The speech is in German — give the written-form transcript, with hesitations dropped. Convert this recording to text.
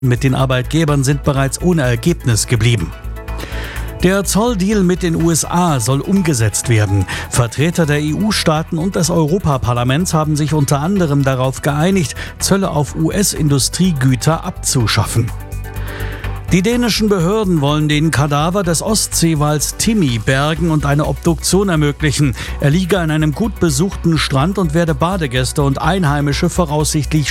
mit den Arbeitgebern sind bereits ohne Ergebnis geblieben. Der Zolldeal mit den USA soll umgesetzt werden. Vertreter der EU-Staaten und des Europaparlaments haben sich unter anderem darauf geeinigt, Zölle auf US-Industriegüter abzuschaffen. Die dänischen Behörden wollen den Kadaver des Ostseewals Timmy bergen und eine Obduktion ermöglichen. Er liege an einem gut besuchten Strand und werde Badegäste und Einheimische voraussichtlich